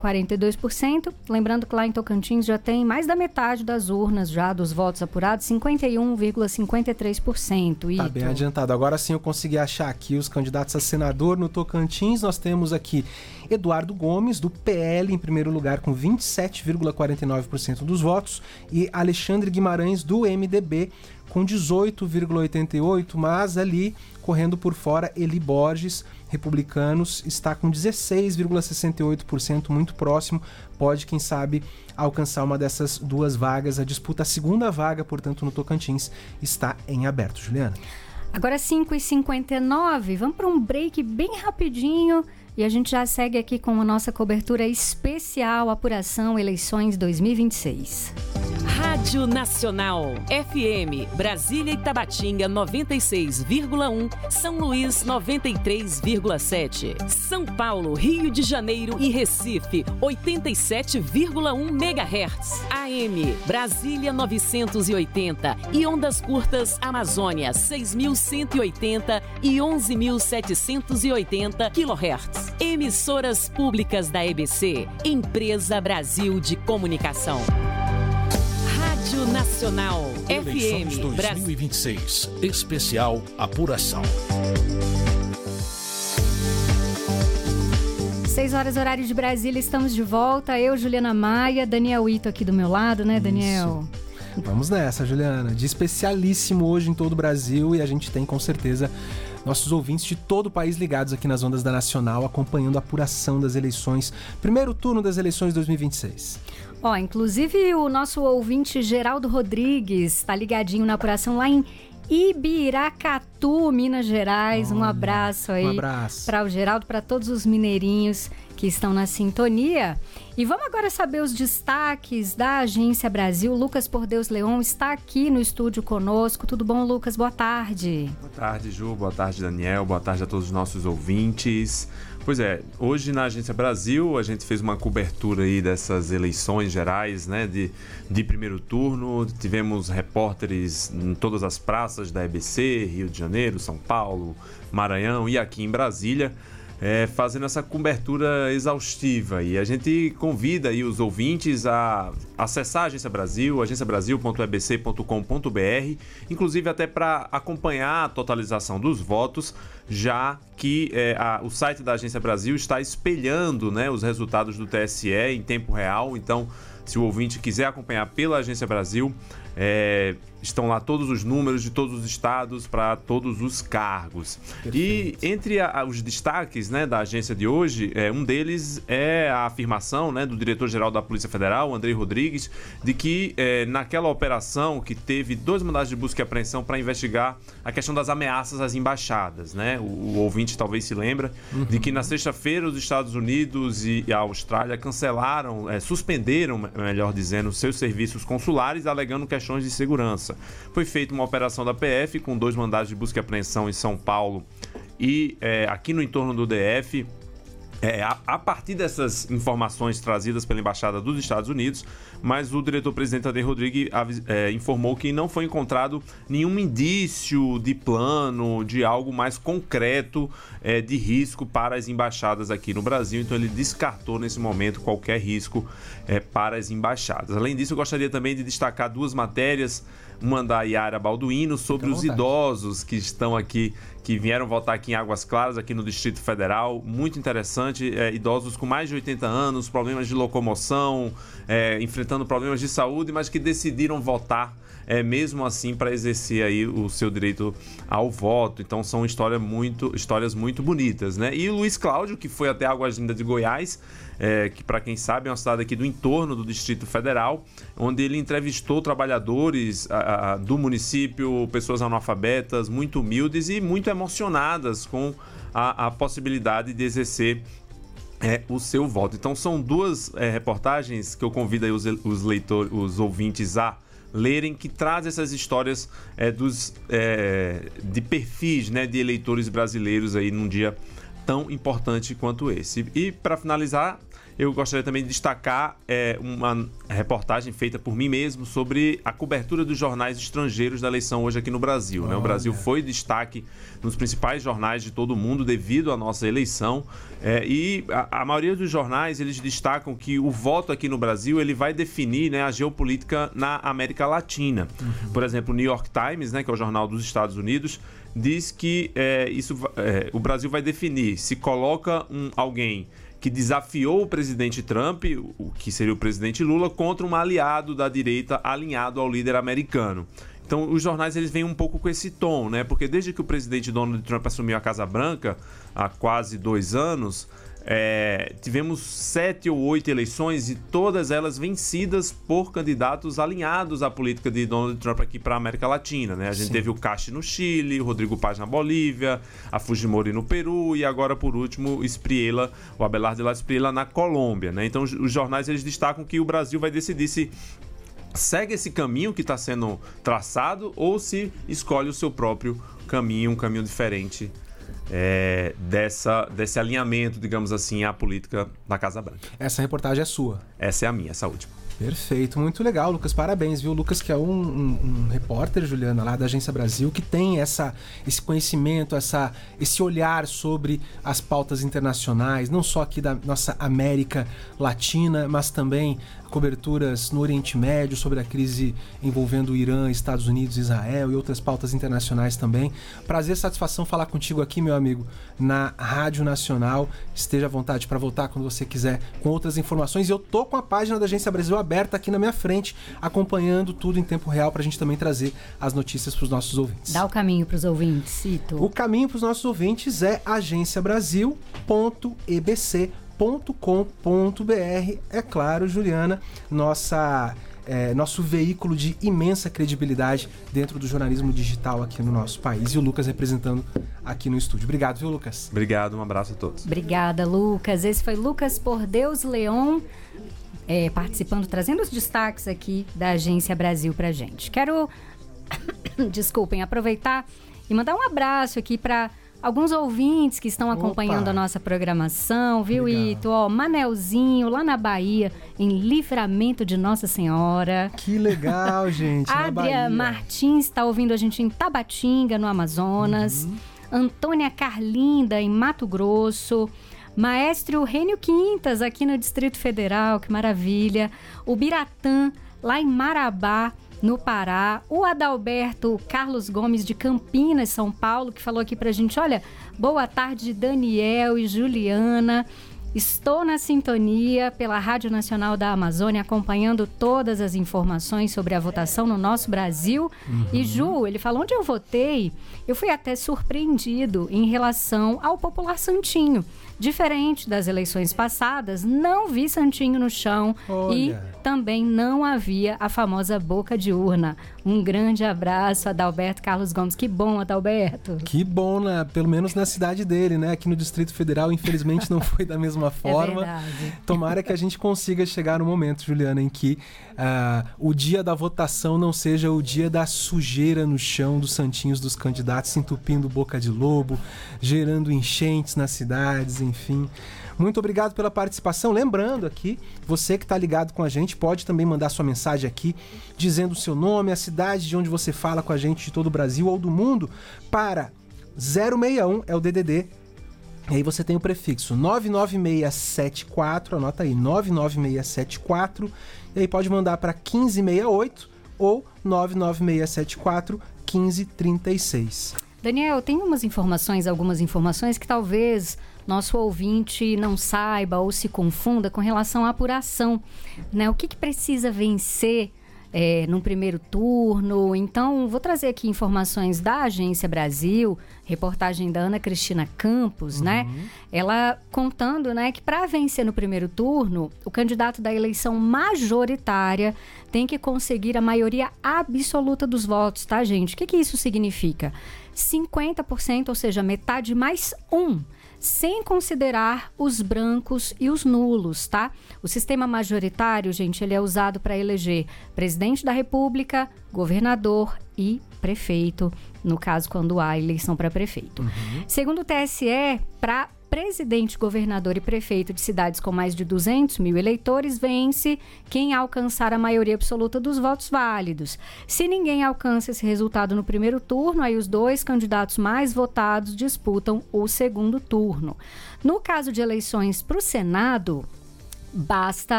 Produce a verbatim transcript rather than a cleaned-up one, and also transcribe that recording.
quarenta e dois por cento. Lembrando que lá em Tocantins já tem mais da metade das urnas já dos votos apurados, cinquenta e um vírgula cinquenta e três por cento. Tá bem adiantado. Agora sim eu consegui achar aqui os candidatos a senador no Tocantins. Nós temos aqui Eduardo Gomes, do P L, em primeiro lugar, com vinte e sete vírgula quarenta e nove por cento dos votos, e Alexandre Guimarães, do M D B, com dezoito vírgula oitenta e oito por cento, mas ali, correndo por fora, Eli Borges, Republicanos, está com dezesseis vírgula sessenta e oito por cento, muito próximo, pode, quem sabe, alcançar uma dessas duas vagas. A disputa, a segunda vaga, portanto, no Tocantins, está em aberto. Juliana. Agora cinco e cinquenta e nove, vamos para um break bem rapidinho e a gente já segue aqui com a nossa cobertura especial Apuração Eleições dois mil e vinte e seis. Rádio Nacional, F M, Brasília e Tabatinga noventa e seis vírgula um, São Luís noventa e três vírgula sete, São Paulo, Rio de Janeiro e Recife oitenta e sete vírgula um megahertz, A M, Brasília novecentos e oitenta e ondas curtas Amazônia seis mil cento e oitenta e onze mil setecentos e oitenta quilohertz. Emissoras públicas da E B C, Empresa Brasil de Comunicação. Rádio Nacional, F M, dois mil e vinte e seis, especial Apuração. seis horas, horário de Brasília, estamos de volta. Eu, Juliana Maia, Daniel Ito aqui do meu lado, né, Daniel? Isso. Vamos nessa, Juliana. De especialíssimo hoje em todo o Brasil, e a gente tem, com certeza, nossos ouvintes de todo o país ligados aqui nas ondas da Nacional, acompanhando a apuração das eleições, primeiro turno das eleições dois mil e vinte e seis. Ó, inclusive o nosso ouvinte Geraldo Rodrigues está ligadinho na apuração lá em Ibiracatu, Minas Gerais. Olha, um abraço aí. Um abraço para o Geraldo, para todos os mineirinhos que estão na sintonia. E vamos agora saber os destaques da Agência Brasil. Lucas Por Deus Leon está aqui no estúdio conosco. Tudo bom, Lucas? Boa tarde. Boa tarde, Ju. Boa tarde, Daniel. Boa tarde a todos os nossos ouvintes. Pois é, hoje na Agência Brasil a gente fez uma cobertura aí dessas eleições gerais, né, de, de primeiro turno. Tivemos repórteres em todas as praças da E B C, Rio de Janeiro, São Paulo, Maranhão e aqui em Brasília, é, fazendo essa cobertura exaustiva. E a gente convida aí os ouvintes a acessar a Agência Brasil, agência brasil ponto e b c ponto com ponto b r, inclusive até para acompanhar a totalização dos votos, já que é, a, o site da Agência Brasil está espelhando, né, os resultados do T S E em tempo real. Então, se o ouvinte quiser acompanhar pela Agência Brasil, é, estão lá todos os números de todos os estados para todos os cargos. Perfeito. E entre a, os destaques, né, da agência de hoje, é, um deles é a afirmação, né, do diretor-geral da Polícia Federal, Andrei Rodrigues, de que é, naquela operação que teve dois mandados de busca e apreensão para investigar a questão das ameaças às embaixadas, né? O, o ouvinte talvez se lembra, uhum, de que na sexta-feira os Estados Unidos e a Austrália cancelaram, é, suspenderam, melhor dizendo, seus serviços consulares, alegando questões de segurança. Foi feita uma operação da P F com dois mandados de busca e apreensão em São Paulo e é, aqui no entorno do D F. É, a, a partir dessas informações trazidas pela Embaixada dos Estados Unidos, mas o diretor-presidente Andrei Rodrigues é, informou que não foi encontrado nenhum indício de plano, de algo mais concreto é, de risco para as embaixadas aqui no Brasil. Então ele descartou nesse momento qualquer risco é, para as embaixadas. Além disso, eu gostaria também de destacar duas matérias, uma da Yara Balduino sobre os idosos que estão aqui, que vieram votar aqui em Águas Claras, aqui no Distrito Federal. Muito interessante, é, idosos com mais de oitenta anos, problemas de locomoção, é, enfrentando problemas de saúde, mas que decidiram votar é, mesmo assim para exercer aí o seu direito ao voto. Então são histórias muito, histórias muito bonitas, né? E o Luiz Cláudio, que foi até Águas Lindas de Goiás, é, que para quem sabe é uma cidade aqui do entorno do Distrito Federal, onde ele entrevistou trabalhadores a, a, do município, pessoas analfabetas, muito humildes e muito emocionadas com a, a possibilidade de exercer é, o seu voto. Então são duas é, reportagens que eu convido aí os, os leitores, os ouvintes a lerem, que traz essas histórias é, dos, é, de perfis, né, de eleitores brasileiros aí num dia tão importante quanto esse. E para finalizar, eu gostaria também de destacar é, uma reportagem feita por mim mesmo sobre a cobertura dos jornais estrangeiros da eleição hoje aqui no Brasil. Né? O Brasil foi destaque nos principais jornais de todo o mundo devido à nossa eleição. É, e a, a maioria dos jornais, eles destacam que o voto aqui no Brasil, ele vai definir, né, a geopolítica na América Latina. Uhum. Por exemplo, o New York Times, né, que é o jornal dos Estados Unidos, diz que é, isso, é, o Brasil vai definir se coloca um, alguém que desafiou o presidente Trump, o que seria o presidente Lula, contra um aliado da direita alinhado ao líder americano. Então, os jornais eles vêm um pouco com esse tom, né? Porque desde que o presidente Donald Trump assumiu a Casa Branca, há quase dois anos, é, tivemos sete ou oito eleições e todas elas vencidas por candidatos alinhados à política de Donald Trump aqui para a América Latina, né? A gente Sim. teve o Castro no Chile, o Rodrigo Paz na Bolívia, a Fujimori no Peru e agora, por último, o Espriella, o Abelardo de la Espriella na Colômbia, né? Então, os jornais eles destacam que o Brasil vai decidir se segue esse caminho que está sendo traçado ou se escolhe o seu próprio caminho, um caminho diferente é, dessa, desse alinhamento, digamos assim, à política da Casa Branca. Essa reportagem é sua? Essa é a minha, essa última. Perfeito, muito legal, Lucas, parabéns, viu? Lucas, que é um, um, um repórter, Juliana, lá da Agência Brasil, que tem essa, esse conhecimento, essa, esse olhar sobre as pautas internacionais, não só aqui da nossa América Latina, mas também coberturas no Oriente Médio, sobre a crise envolvendo o Irã, Estados Unidos, Israel e outras pautas internacionais também. Prazer, satisfação falar contigo aqui, meu amigo, na Rádio Nacional. Esteja à vontade para voltar quando você quiser com outras informações. E eu tô com a página da Agência Brasil aberta aqui na minha frente, acompanhando tudo em tempo real para a gente também trazer as notícias para os nossos ouvintes. Dá o caminho para os ouvintes, Cito. O caminho para os nossos ouvintes é agência brasil ponto e b c ponto com ponto b r. É claro, Juliana, nossa, é, nosso veículo de imensa credibilidade dentro do jornalismo digital aqui no nosso país. E o Lucas representando aqui no estúdio. Obrigado, viu, Lucas? Obrigado, um abraço a todos. Obrigada, Lucas. Esse foi Lucas Por Deus Leon, é, participando, trazendo os destaques aqui da Agência Brasil pra gente. Quero, desculpem, aproveitar e mandar um abraço aqui para alguns ouvintes que estão acompanhando Opa. a nossa programação, viu, Obrigado. Ito? Ó, Manelzinho, lá na Bahia, em Livramento de Nossa Senhora. Que legal, gente, Adria Martins está ouvindo a gente em Tabatinga, no Amazonas. Uhum. Antônia Carlinda, em Mato Grosso. Maestro Rênio Quintas, aqui no Distrito Federal, que maravilha. O Biratã, lá em Marabá, no Pará. O Adalberto Carlos Gomes de Campinas, São Paulo, que falou aqui pra gente, olha, boa tarde, Daniel e Juliana. Estou na sintonia pela Rádio Nacional da Amazônia, acompanhando todas as informações sobre a votação no nosso Brasil. Uhum. E Ju, ele falou, onde eu votei, eu fui até surpreendido em relação ao Popular Santinho. Diferente das eleições passadas, não vi santinho no chão. Olha. E também não havia a famosa boca de urna. Um grande abraço, Adalberto Carlos Gomes. Que bom, Adalberto. Que bom, né? Pelo menos na cidade dele, né? Aqui no Distrito Federal, infelizmente, não foi da mesma forma. É verdade. Tomara que a gente consiga chegar no momento, Juliana, em que uh, o dia da votação não seja o dia da sujeira no chão dos santinhos dos candidatos, se entupindo boca de lobo, gerando enchentes nas cidades, enfim. Muito obrigado pela participação. Lembrando aqui, você que está ligado com a gente, pode também mandar sua mensagem aqui, dizendo o seu nome, a cidade de onde você fala com a gente, de todo o Brasil ou do mundo, para zero seis um, é o D D D. E aí você tem o prefixo nove nove seis sete quatro, anota aí, nove nove seis sete quatro, e aí pode mandar para quinze sessenta e oito ou nove nove seis sete quatro, quinze trinta e seis. Daniel, tem umas informações, algumas informações que talvez nosso ouvinte não saiba ou se confunda com relação à apuração, né? O que, que precisa vencer é, no primeiro turno? Então, vou trazer aqui informações da Agência Brasil, reportagem da Ana Cristina Campos, uhum. né? Ela contando, né, que para vencer no primeiro turno, o candidato da eleição majoritária tem que conseguir a maioria absoluta dos votos, tá, gente? O que, que isso significa? cinquenta por cento, ou seja, metade mais um, sem considerar os brancos e os nulos, tá? O sistema majoritário, gente, ele é usado para eleger presidente da República, governador e prefeito, no caso, quando há eleição para prefeito. Uhum. Segundo o T S E, para presidente, governador e prefeito de cidades com mais de duzentos mil eleitores, vence quem alcançar a maioria absoluta dos votos válidos. Se ninguém alcança esse resultado no primeiro turno, aí os dois candidatos mais votados disputam o segundo turno. No caso de eleições para o Senado, basta